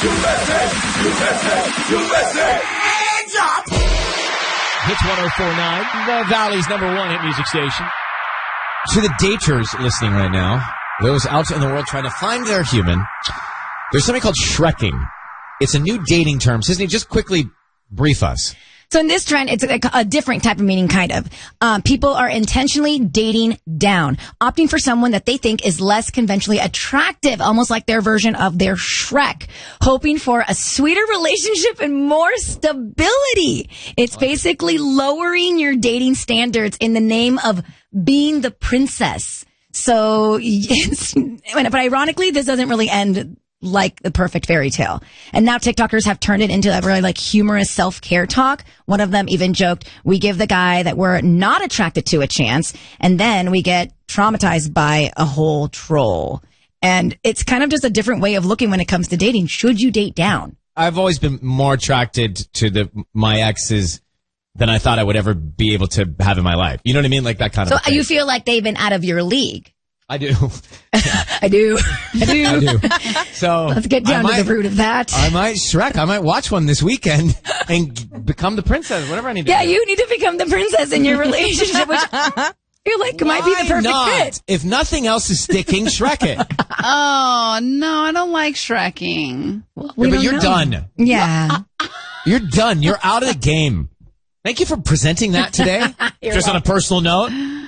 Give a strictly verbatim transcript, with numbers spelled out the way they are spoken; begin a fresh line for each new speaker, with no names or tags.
U S A, U S A, U S A. Hands up!
Hits one oh four point nine, the Valley's number one hit music station.
To the daters listening right now, those out in the world trying to find their human, there's something called shrekking. It's a new dating term. Sisney, just quickly brief us.
So in this trend, it's a, a different type of meaning, kind of. Um, people are intentionally dating down, opting for someone that they think is less conventionally attractive, almost like their version of their Shrek, hoping for a sweeter relationship and more stability. It's basically lowering your dating standards in the name of being the princess. So, yes, but ironically, this doesn't really end like the perfect fairy tale. And now TikTokers have turned it into a really like humorous self-care talk. One of them even joked, we give the guy that we're not attracted to a chance, and then we get traumatized by a whole troll. And it's kind of just a different way of looking when it comes to dating. Should you date down?
I've always been more attracted to the my exes than I thought I would ever be able to have in my life. You know what I mean? Like that kind
so
of thing.
You feel like they've been out of your league?
I do.
I do. I do.
I do. So
let's get down
might,
to the root of that.
I might Shrek. I might watch one this weekend and become the princess, whatever I need to
yeah,
do.
Yeah, you need to become the princess in your relationship, which I feel like
Why
might be the perfect
not?
fit.
If nothing else is sticking, Shrek it.
Oh, no, I don't like Shrekking.
Well,
yeah, but you're
know.
done.
Yeah.
You're done. You're out of the game. Thank you for presenting that today. Just
welcome.
on a personal note.